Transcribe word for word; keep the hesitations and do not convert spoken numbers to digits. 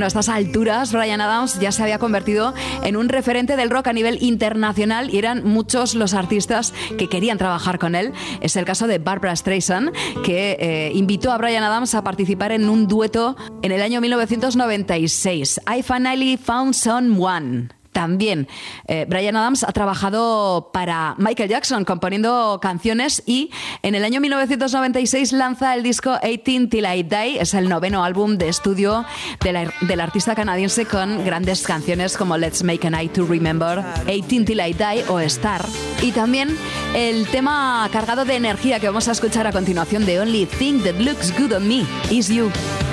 bueno, a estas alturas Bryan Adams ya se había convertido en un referente del rock a nivel internacional y eran muchos los artistas que querían trabajar con él. Es el caso de Barbra Streisand, que eh, invitó a Bryan Adams a participar en un dueto en el año mil novecientos noventa y seis. I Finally Found Someone. También eh, Bryan Adams ha trabajado para Michael Jackson componiendo canciones y en el año mil novecientos noventa y seis lanza el disco eighteen Till I Die. Es el noveno álbum de estudio de la, del artista canadiense con grandes canciones como Let's Make a Night to Remember, eighteen Till I Die o Star. Y también el tema cargado de energía que vamos a escuchar a continuación, The Only Thing That Looks Good on Me Is You.